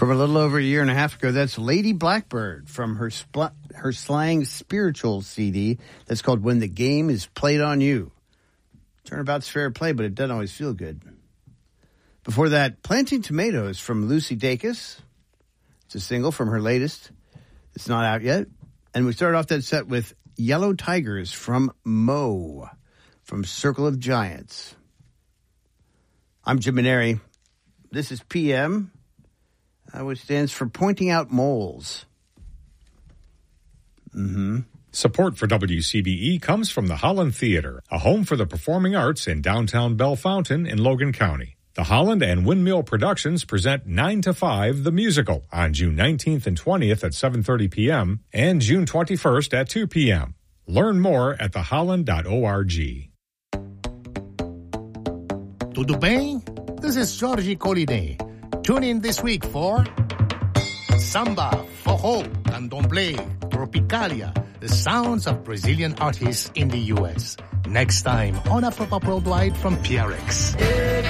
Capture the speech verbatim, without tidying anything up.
From a little over a year and a half ago, that's Lady Blackbird from her spl- her Slang Spirituals C D that's called When the Game is Played on You. Turnabout's fair play, but it doesn't always feel good. Before that, Planting Tomatoes from Lucy Dacus. It's a single from her latest. It's not out yet. And we started off that set with Yellow Tigers from Mo, from Circle of Giants. I'm Jim Maneri. This is P M, uh, which stands for Pointing Out Moles. Mm-hmm. Support for W C B E comes from the Holland Theater, a home for the performing arts in downtown Bellefontaine in Logan County. The Holland and Windmill Productions present nine to five, the musical, on June nineteenth and twentieth at seven thirty p.m. and June twenty-first at two p.m. Learn more at the holland dot org. Tudo bem? This is Jorge Collinet. Tune in this week for Samba, Forró, Candomblé, Tropicalia, the sounds of Brazilian artists in the U S. Next time on Afropop Worldwide from P R X.